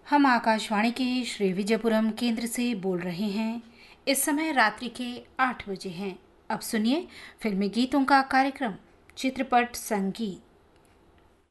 हम आकाशवाणी के श्री विजयपुरम केंद्र से बोल रहे हैं। इस समय रात्रि के 8 बजे हैं। अब सुनिए फिल्मी गीतों का कार्यक्रम चित्रपट संगीत।